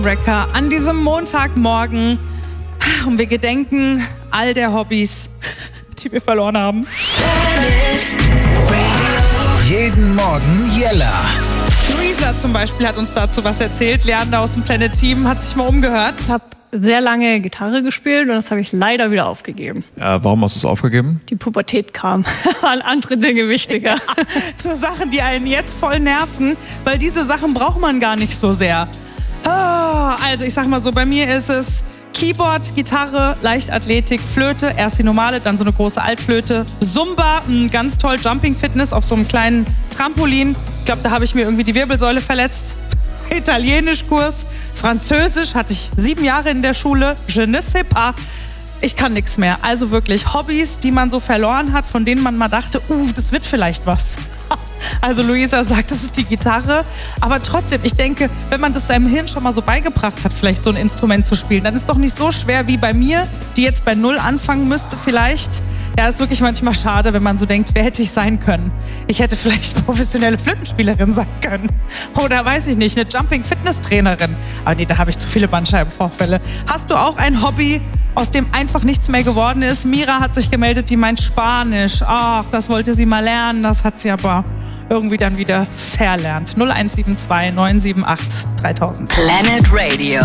Wrecker an diesem Montagmorgen und wir gedenken all der Hobbys, die wir verloren haben. Jeden Morgen Jella. Luisa zum Beispiel hat uns dazu was erzählt. Leander aus dem Planet Team hat sich mal umgehört. Ich habe sehr lange Gitarre gespielt und das habe ich leider wieder aufgegeben. Warum hast du es aufgegeben? Die Pubertät kam, waren andere Dinge wichtiger. Ja, so Sachen, die einen jetzt voll nerven, weil diese Sachen braucht man gar nicht so sehr. Also ich sag mal so, bei mir ist es Keyboard, Gitarre, Leichtathletik, Flöte, erst die normale, dann so eine große Altflöte, Zumba, ganz toll, Jumping Fitness auf so einem kleinen Trampolin. Ich glaube, da habe ich mir irgendwie die Wirbelsäule verletzt. Italienischkurs, Französisch hatte ich 7 Jahre in der Schule, je ne sais pas. Ich kann nichts mehr. Also wirklich Hobbys, die man so verloren hat, von denen man mal dachte, das wird vielleicht was. Also Luisa sagt, das ist die Gitarre. Aber trotzdem, ich denke, wenn man das seinem Hirn schon mal so beigebracht hat, vielleicht so ein Instrument zu spielen, dann ist doch nicht so schwer wie bei mir, die jetzt bei 0 anfangen müsste vielleicht. Ja, ist wirklich manchmal schade, wenn man so denkt, wer hätte ich sein können? Ich hätte vielleicht professionelle Flötenspielerin sein können. Oder weiß ich nicht, eine Jumping-Fitness-Trainerin. Aber nee, da habe ich zu viele Bandscheibenvorfälle. Hast du auch ein Hobby, aus dem einfach nichts mehr geworden ist? Mira hat sich gemeldet, die meint Spanisch. Ach, das wollte sie mal lernen, das hat sie aber irgendwie dann wieder verlernt. 0172 978 3000. Planet Radio.